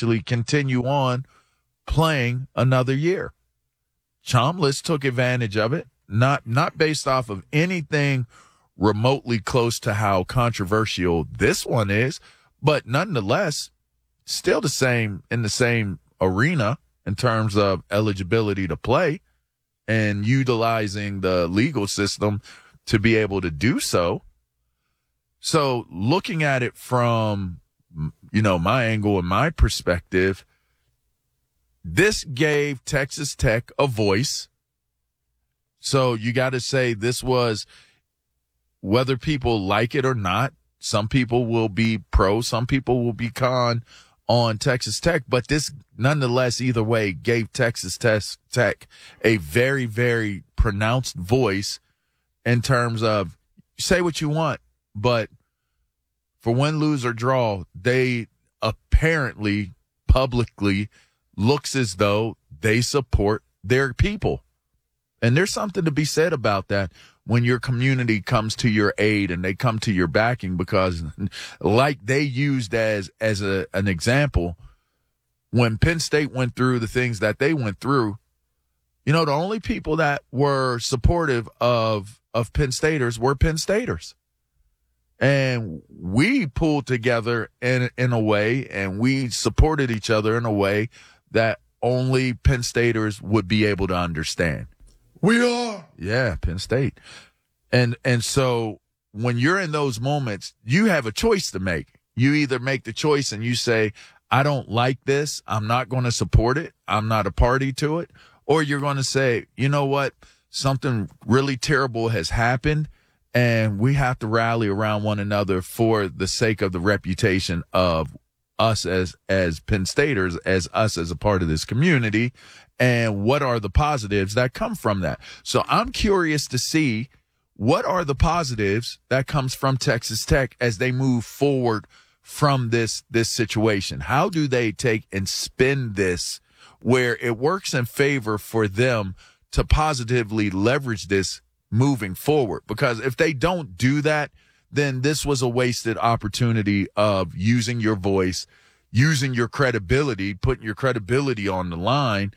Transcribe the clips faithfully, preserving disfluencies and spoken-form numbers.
actually continue on playing another year. Chalmers took advantage of it, not not based off of anything remotely close to how controversial this one is, but nonetheless, still the same in the same arena in terms of eligibility to play and utilizing the legal system to be able to do so. So looking at it from, you know, my angle and my perspective, this gave Texas Tech a voice. So you got to say this was, whether people like it or not, some people will be pro, some people will be con on Texas Tech, but this nonetheless, either way, gave Texas Tech a very, very pronounced voice in terms of say what you want, but for win, lose, or draw, they apparently publicly looks as though they support their people. And there's something to be said about that when your community comes to your aid and they come to your backing, because like they used as as a, an example, when Penn State went through the things that they went through, you know, the only people that were supportive of of Penn Staters were Penn Staters. And we pulled together in in a way, and we supported each other in a way that only Penn Staters would be able to understand. We are. Yeah, Penn State. And and so when you're in those moments, you have a choice to make. You either make the choice and you say, I don't like this, I'm not going to support it, I'm not a party to it, or you're going to say, you know what, something really terrible has happened, and we have to rally around one another for the sake of the reputation of us as as Penn Staters, as us as a part of this community, and what are the positives that come from that. So I'm curious to see what are the positives that comes from Texas Tech as they move forward from this this situation. How do they take and spin this where it works in favor for them to positively leverage this moving forward? Because if they don't do that, then this was a wasted opportunity of using your voice, using your credibility, putting your credibility on the line,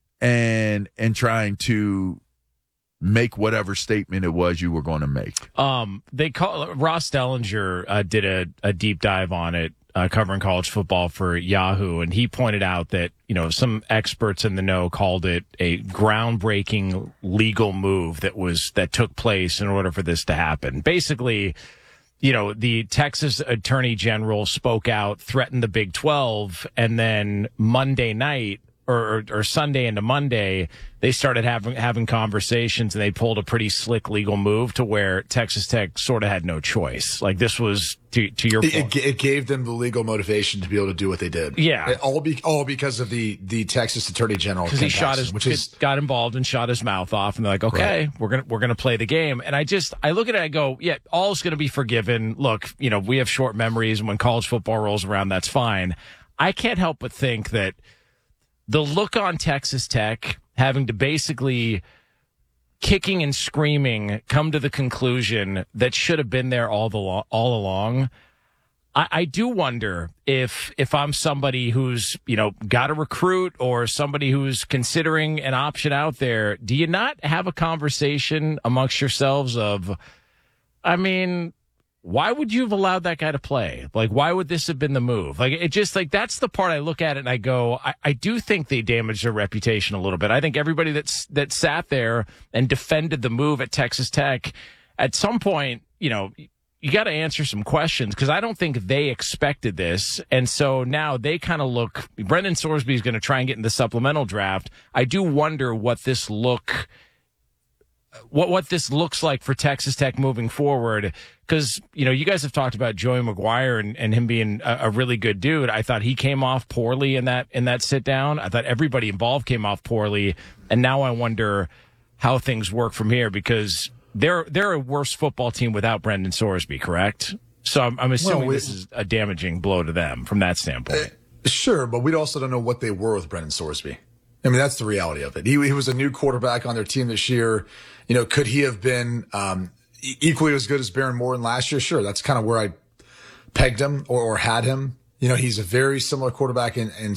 and and trying to make whatever statement it was you were going to make. Um, they call Ross Dellinger uh, did a, a deep dive on it, uh, covering college football for Yahoo, and he pointed out that, you know, some experts in the know called it a groundbreaking legal move that was that took place in order for this to happen. Basically, you know, the Texas Attorney General spoke out, threatened the Big twelve, and then Monday night or, or, or Sunday into Monday, they started having having conversations, and they pulled a pretty slick legal move to where Texas Tech sort of had no choice. Like, this was, to, to your point. It, it gave them the legal motivation to be able to do what they did. Yeah. It, all, be, all because of the, the Texas Attorney General. Because he shot his, which is, got involved and shot his mouth off, and they're like, okay, right. we're going to, we're going to play the game. And I just, I look at it, I go, yeah, all's going to be forgiven. Look, you know, we have short memories, and when college football rolls around, that's fine. I can't help but think that the look on Texas Tech having to basically kicking and screaming come to the conclusion that should have been there all the lo- all along. I, I do wonder if if I'm somebody who's, you know, got a recruit or somebody who's considering an option out there, do you not have a conversation amongst yourselves of, I mean, why would you have allowed that guy to play? Like, why would this have been the move? Like, it just, like, that's the part I look at it and I go, I, I do think they damaged their reputation a little bit. I think everybody that's, that sat there and defended the move at Texas Tech, at some point, you know, you got to answer some questions, because I don't think they expected this. And so now they kind of look, Brendan Sorsby is going to try and get in the supplemental draft. I do wonder what this look What what this looks like for Texas Tech moving forward, because, you know, you guys have talked about Joey McGuire and, and him being a, a really good dude. I thought he came off poorly in that in that sit down. I thought everybody involved came off poorly, and now I wonder how things work from here, because they're they're a worse football team without Brendan Sorsby, correct? So I'm, I'm assuming well, we, this is a damaging blow to them from that standpoint. Uh, sure, but we also don't know what they were with Brendan Sorsby. I mean, that's the reality of it. He, he was a new quarterback on their team this year. You know, could he have been um, equally as good as Baron Morton last year? Sure. That's kind of where I pegged him or, or had him. You know, he's a very similar quarterback in, in